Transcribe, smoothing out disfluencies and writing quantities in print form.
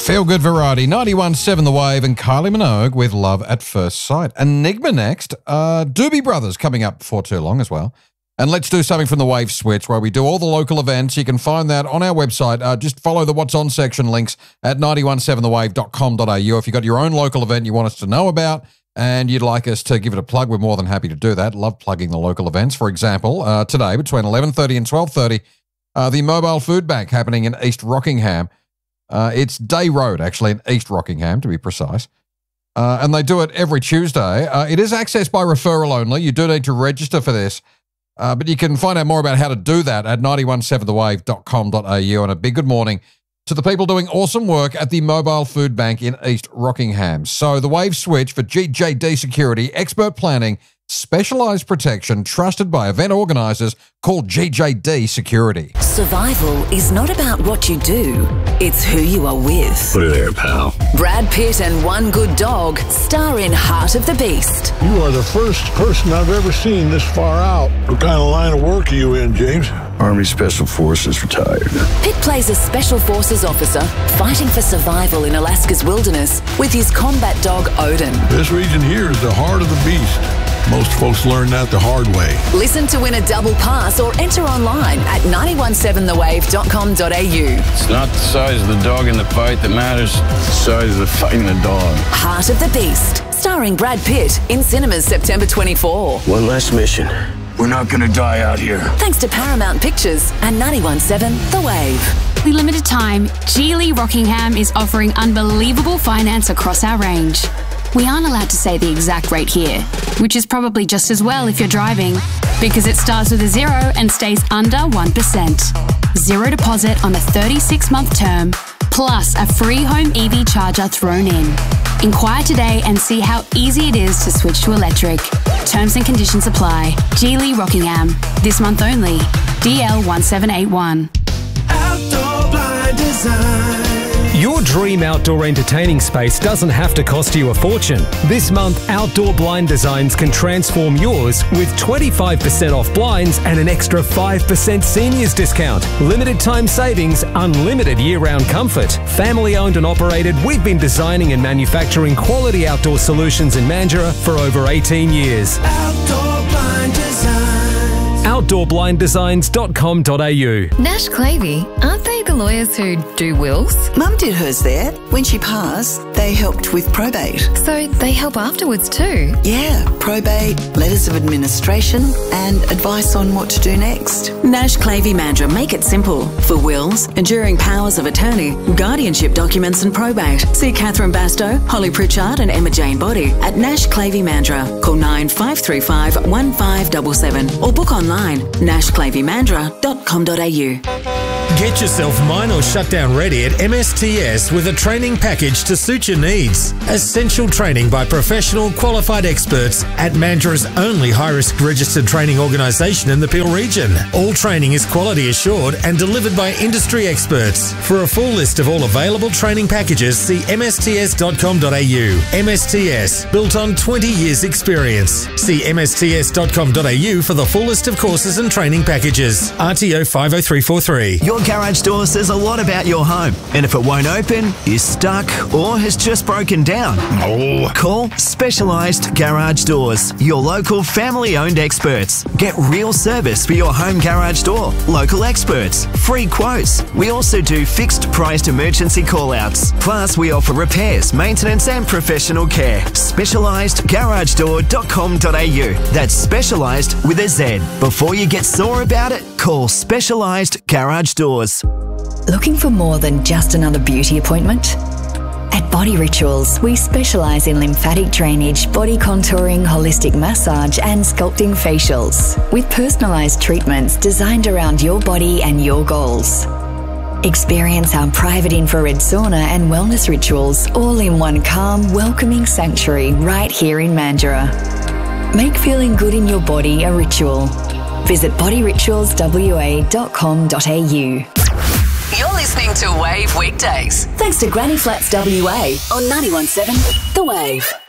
Feel Good Variety, 91.7 The Wave, and Kylie Minogue with Love at First Sight. Enigma next. Doobie Brothers coming up before too long as well. And let's do something from the Wave Switch, where we do all the local events. You can find that on our website. Just follow the What's On section links at 917thewave.com.au. If you've got your own local event you want us to know about and you'd like us to give it a plug, we're more than happy to do that. Love plugging the local events. For example, today between 11:30 and 12:30, the Mobile Food Bank happening in East Rockingham. It's Day Road, actually, in East Rockingham, to be precise. And they do it every Tuesday. It is accessed by referral only. You do need to register for this. But you can find out more about how to do that at 917thewave.com.au. And a big good morning to the people doing awesome work at the Mobile Food Bank in East Rockingham. So the Wave Switch for GJD Security, expert planning, specialised protection, trusted by event organisers, called GJD Security. Survival is not about what you do, it's who you are with. Put it there, pal. Brad Pitt and One Good Dog star in Heart of the Beast. You are the first person I've ever seen this far out. What kind of line of work are you in, James? Army Special Forces retired. Pitt plays a Special Forces officer fighting for survival in Alaska's wilderness with his combat dog Odin. This region here is the heart of the beast. Most folks learn that the hard way. Listen to win a double pass or enter online at 917thewave.com.au. It's not the size of the dog in the fight that matters, it's the size of the fight in the dog. Heart of the Beast, starring Brad Pitt, in cinemas September 24. One last mission. We're not gonna die out here. Thanks to Paramount Pictures and 917 The Wave. For limited time, Geely Rockingham is offering unbelievable finance across our range. We aren't allowed to say the exact rate here, which is probably just as well if you're driving, because it starts with a 0 and stays under 1%. Zero deposit on a 36-month term, plus a free home EV charger thrown in. Inquire today and see how easy it is to switch to electric. Terms and conditions apply. Geely Rockingham. This month only. DL 1781. Outdoor Blind Design. Your dream outdoor entertaining space doesn't have to cost you a fortune. This month, Outdoor Blind Designs can transform yours with 25% off blinds and an extra 5% seniors discount. Limited time savings, unlimited year-round comfort. Family owned and operated, we've been designing and manufacturing quality outdoor solutions in Mandurah for over 18 years. Outdoor Blind Designs. OutdoorBlindDesigns.com.au. Nash Clavey, aren't they the lawyers who do wills? Mum did hers there. When she passed, they helped with probate. So they help afterwards too? Yeah, probate, letters of administration, and advice on what to do next. Nash Clavey Mandurah make it simple. For wills, enduring powers of attorney, guardianship documents and probate. See Catherine Bastow, Holly Pritchard and Emma Jane Body at Nash Clavey Mandurah. Call 9535 1577 or book online nashclaveymandurah.com.au. Get yourself mine or shutdown ready at MSTS with a training package to suit your needs. Essential training by professional qualified experts at Mandurah's only high-risk registered training organisation in the Peel region. All training is quality assured and delivered by industry experts. For a full list of all available training packages, see msts.com.au. MSTS, built on 20 years experience. See msts.com.au for the full list of courses and training packages. RTO 50343. Your garage door says a lot about your home. And if it won't open, is stuck, or has just broken down, call Specialised Garage Doors, your local family-owned experts. Get real service for your home garage door, local experts, free quotes. We also do fixed-priced emergency call-outs. Plus, we offer repairs, maintenance and professional care. SpecialisedGarageDoor.com.au. That's specialised with a Z. Before you get sore about it, call Specialised Garage Doors. Looking for more than just another beauty appointment? At Body Rituals, we specialise in lymphatic drainage, body contouring, holistic massage and sculpting facials with personalised treatments designed around your body and your goals. Experience our private infrared sauna and wellness rituals all in one calm, welcoming sanctuary right here in Mandurah. Make feeling good in your body a ritual. Visit bodyritualswa.com.au. You're listening to Wave Weekdays. Thanks to Granny Flats WA on 91.7 The Wave.